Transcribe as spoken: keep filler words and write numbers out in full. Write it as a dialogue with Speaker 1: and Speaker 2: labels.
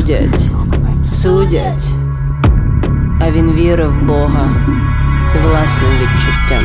Speaker 1: судять, судять. А він вірив в Бога і власним відчуттям.